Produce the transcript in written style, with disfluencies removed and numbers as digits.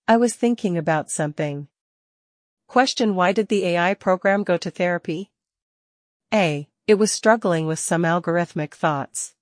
I was thinking about something. Question: why did the AI program go to therapy? A. It was struggling with some algorithmic thoughts.